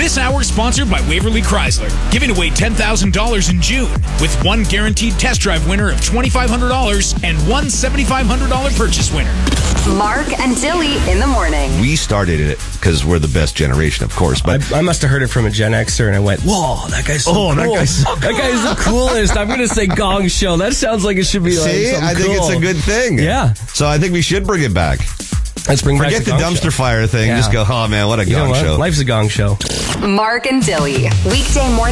This hour sponsored by Waverly Chrysler, giving away $10,000 in June with one guaranteed test drive winner of $2,500 and one $7,500 purchase winner. Mark and Dilly in the morning. We started it because we're the best generation, of course. But I must have heard it from a Gen Xer, and I went, "Whoa, that guy's so cool! that guy's so That guy's the coolest." I'm going to say Gong Show. That sounds like it should be like see, something I think cool. it's a good thing. Yeah. So I think we should bring it back. Let's bring back Forget the Gong dumpster Show. fire thing. Yeah. Just go, oh man, what a You know Gong what? show. Life's a Gong Show. Mark and Dilly. Weekday morning.